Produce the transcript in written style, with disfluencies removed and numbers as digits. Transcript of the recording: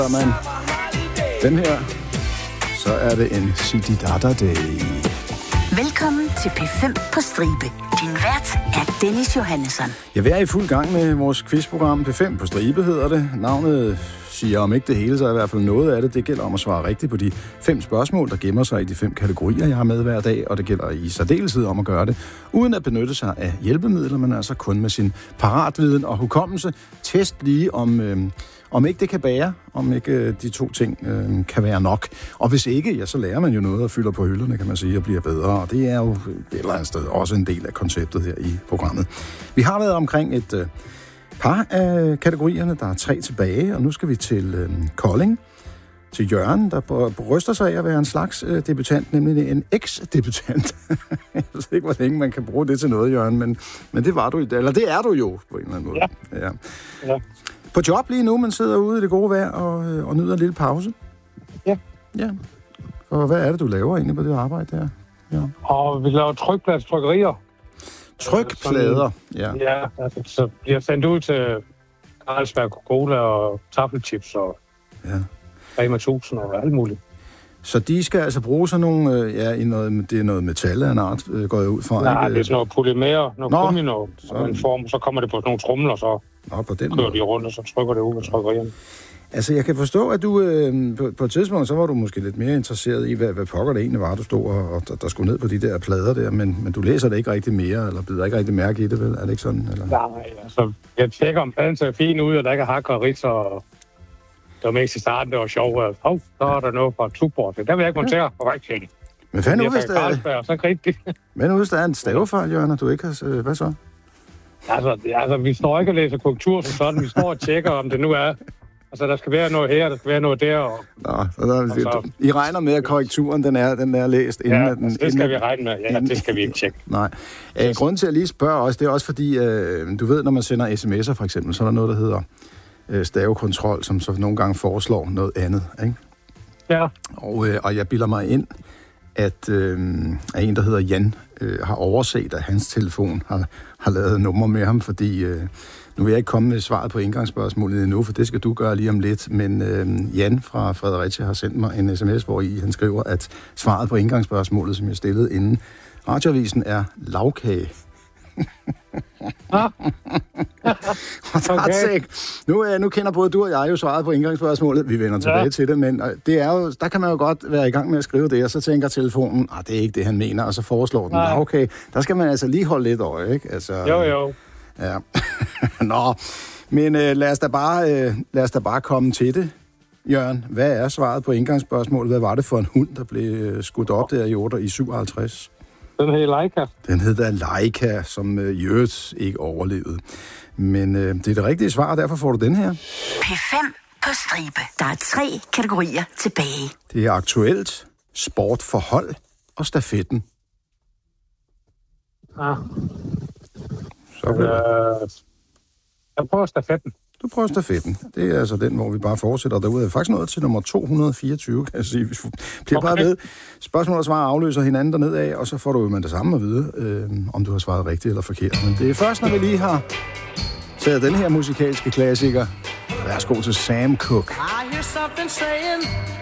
man den her, så er det en Sididada Day. Velkommen til P5 på stribe. Din vært er Dennis Johannesson. Ja, vi er i fuld gang med vores quizprogram. P5 på stribe hedder det. Navnet siger om ikke det hele, så i hvert fald noget af det. Det gælder om at svare rigtigt på de 5 spørgsmål, der gemmer sig i de 5 kategorier, jeg har med hver dag. Og det gælder i særdeleshed om at gøre det, uden at benytte sig af hjælpemidler, men altså kun med sin paratviden og hukommelse. Test lige om ikke det kan bære, om ikke de 2 ting kan være nok. Og hvis ikke, ja, så lærer man jo noget og fylder på hylderne, kan man sige, og bliver bedre. Og det er jo et eller andet sted også en del af konceptet her i programmet. Vi har været omkring et par af kategorierne. Der er 3 tilbage, og nu skal vi til Kolding. Til Jørgen, der bryster sig af at være en slags debutant, nemlig en eks-debutant. Jeg ved ikke, hvor længe man kan bruge det til noget, Jørgen, men det var du, eller det er du jo på en eller anden måde. Ja. På job lige nu, man sidder ude i det gode vejr og nyder en lille pause. Ja. Og hvad er det, du laver egentlig på det arbejde der? Ja. Og vi laver trykkerier. Trykplader, ja. Ja, altså, så bliver sendt ud til Carlsberg, Coca-Cola og Taffelchips og Rema 1000 og alt muligt. Så de skal altså bruge sådan nogle, det er noget metal af en art, går jeg ud fra. Nej, det er sådan noget polymer, noget gummi, en form, så kommer det på sådan nogle tromler, så kører de rundt, og så trykker det ud og trykkerierne. Altså, jeg kan forstå, at du på et tidspunkt, så var du måske lidt mere interesseret i, hvad pokker det egentlig var, du stod og der skulle ned på de der plader der, men du læser det ikke rigtig mere, eller bider ikke rigtig mærke i det, vel? Er det ikke sådan? Eller? Nej, altså, jeg tjekker, om pladen ser fin ud, og der ikke er hakker og ridser, og det var mest i starten, det var sjovt. Så er der noget fra Tuborg. Der vil jeg ikke montere på rigtig. Men hvad nu, hvis der er en stavefejl, Jørgen, og du ikke har... Hvad så? Altså, vi står ikke og læser korrektur som sådan. Vi står og tjekker, om det nu er... Altså, der skal være noget her, der skal være noget der. I regner med, at korrekturen, den er læst inden... Ja, det skal vi regne med. Ja, det skal vi ikke tjekke. Nej. Grunden til at lige spørge også, det er også fordi, du ved, når man sender sms'er for eksempel, så er der noget, der hedder stavekontrol, som så nogle gange foreslår noget andet, ikke? Ja. Og jeg bilder mig ind, at en, der hedder Jan, har overset, at hans telefon har lavet nummer med ham, fordi nu vil jeg ikke komme med svaret på indgangsspørgsmålet endnu, for det skal du gøre lige om lidt, men Jan fra Fredericia har sendt mig en sms, hvor han skriver, at svaret på indgangsspørgsmålet, som jeg stillede inden radioavisen, er lagkage. Okay. Nu kender både du og jeg jo svaret på indgangsspørgsmålet. Vi vender tilbage til det, men det er jo, der kan man jo godt være i gang med at skrive det, og så tænker telefonen, det er ikke det, han mener, og så foreslår den, okay. Der skal man altså lige holde lidt øje, ikke? Altså, jo. Ja. Nå, men lad os da bare komme til det. Jørgen, hvad er svaret på indgangsspørgsmålet? Hvad var det for en hund, der blev skudt op der i 57? Den hed Leica. Den hed da Leica, som i øvrigt ikke overlevede. Men det er det rigtige svar, og derfor får du den her. P5 på stribe. Der er 3 kategorier tilbage. Det er aktuelt, sport for hold og stafetten. Jeg prøver stafetten. Du prøver stafetten. Det er altså den, hvor vi bare fortsætter derude. Faktisk noget til nummer 224, kan jeg sige. Vi bliver bare ved. Spørgsmål og svar afløser hinanden derned af, og så får du med det samme at vide, om du har svaret rigtigt eller forkert. Men det er først, når vi lige har taget den her musikalske klassiker. Værsgo til Sam Cooke.